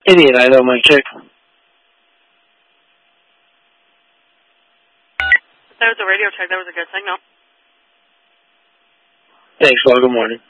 88 Idaho, Mike check. That was a radio check. That was a good signal. Thanks, well, good morning.